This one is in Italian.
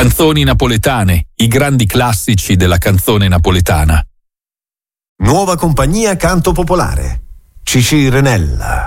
Canzoni napoletane, i grandi classici della canzone napoletana. Nuova compagnia canto popolare. Cici Renella.